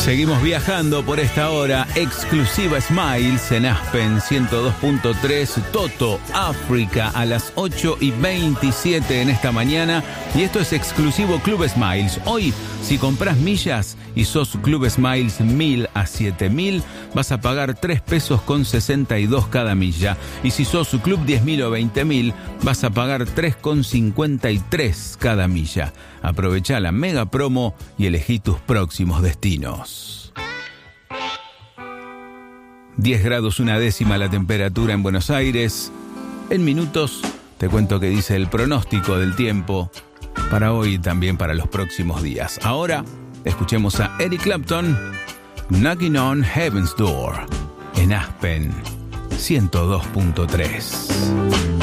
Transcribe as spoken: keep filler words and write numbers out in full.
Seguimos viajando por esta hora. Exclusiva Smiles en Aspen ciento dos punto tres. Toto, África a las ocho y veintisiete en esta mañana. Y esto es exclusivo Club Smiles. Hoy, si compras millas y sos Club Smiles mil a siete mil, vas a pagar tres pesos con sesenta y dos cada milla. Y si sos Club diez mil o veinte mil, vas a pagar tres con cincuenta y tres cada milla. Aprovecha la mega promo y elegí tus próximos destinos. diez grados una décima la temperatura en Buenos Aires. En minutos te cuento qué dice el pronóstico del tiempo para hoy y también para los próximos días. Ahora escuchemos a Eric Clapton, Knocking on Heaven's Door, en Aspen ciento dos punto tres.